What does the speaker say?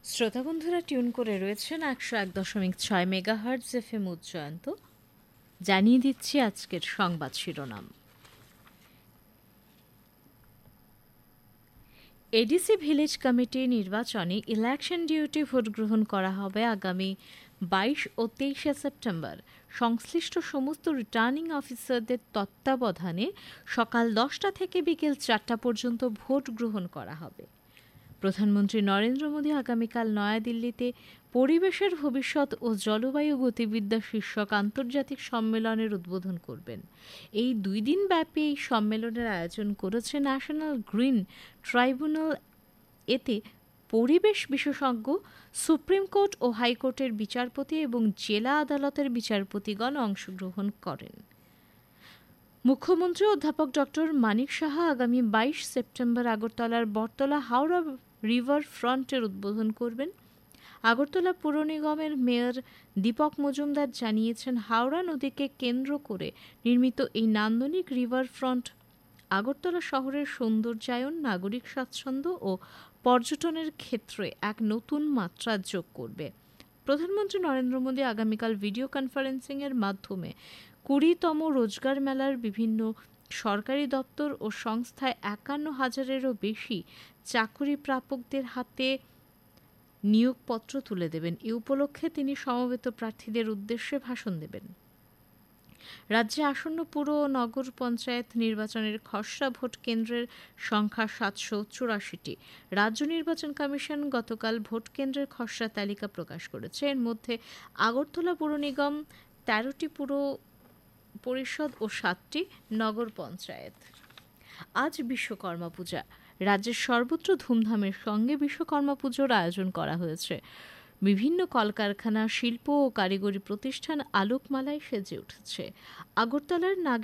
শ্রোতা বন্ধুরা টিউন করে রয়েছেন 101.6 মেগাহার্টজ এফএম উচ্চায়ন্ত। জানিয়ে দিচ্ছি আজকের সংবাদ শিরোনাম। এডিসি ভিলেজ কমিটি নির্বাচনে ইলেকশন ডিউটি ভোট গ্রহণ করা হবে আগামী 22 ও 23 সেপ্টেম্বর। সংশ্লিষ্ট সমস্ত রিটার্নিং অফিসারদের তত্ত্বাবধানে সকাল 10টা থেকে বিকেল 4টা পর্যন্ত ভোট গ্রহণ করা হবে। প্রধানমন্ত্রী নরেন্দ্র মোদী আগামীকাল নয়াদিল্লিতে পরিবেশের ভবিষ্যৎ ও জলবায়ু গতিবিদ্যা শীর্ষক আন্তর্জাতিক সম্মেলনের উদ্বোধন করবেন। এই 2 দিন ব্যাপী এই সম্মেলনের আয়োজন করেছে ন্যাশনাল গ্রিন ট্রাইব্যুনাল। এতে পরিবেশ বিশেষজ্ঞ, সুপ্রিম কোর্ট ও হাইকোর্টের বিচারপতি এবং জেলা আদালতের বিচারপতিগণ অংশগ্রহণ করেন। মুখ্যমন্ত্রী অধ্যাপক ডক্টর মানিক সাহা আগামী 22 সেপ্টেম্বর আগরতলার বটতলা হাওড়া রিভার ফ্রন্টের উদ্বোধন করবেন। আগরতলা পুর নিগমের মেয়র দীপক মজুমদার জানিয়েছেন, হাওড়া নদীকে কেন্দ্র করে নির্মিত এই নান্দনিক রিভার ফ্রন্ট আগরতলা শহরের সৌন্দর্যায়ন, নাগরিক স্বাচ্ছন্দ্য ও পর্যটনের ক্ষেত্রে এক নতুন মাত্রা যোগ করবে। প্রধানমন্ত্রী নরেন্দ্র মোদী আগামীকাল ভিডিও কনফারেন্সিংয়ের মাধ্যমে 20তম রোজগার মেলার বিভিন্ন সরকারি দপ্তর ও সংস্থায় 51,000-এরও বেশি চাকরি প্রাপকদের হাতে নিয়োগপত্র তুলে দেবেন। এ উপলক্ষে তিনি সমবেত প্রার্থীদের উদ্দেশ্যে ভাষণ দেবেন। রাজ্যে আসন্ন পুর ও নগর পঞ্চায়েত নির্বাচনের খসড়া ভোট কেন্দ্রের সংখ্যা 784টি। রাজ্য নির্বাচন কমিশন গতকাল ভোট কেন্দ্রের খসড়া তালিকা প্রকাশ করেছে। এর মধ্যে আগরতলা পুর নিগম, 13টি পুর পরিষদ ও 7টি নগর পঞ্চায়েত। আজ বিশ্বকর্মা পূজা। রাজ্যের সর্বত্র ধুমধামের সঙ্গে বিশ্বকর্মা পুজোর আয়োজন করা হয়েছে। বিভিন্ন কলকারখানা, শিল্প ও কারিগরি প্রতিষ্ঠান আলোকমালায় সেজে উঠেছে। আগরতলার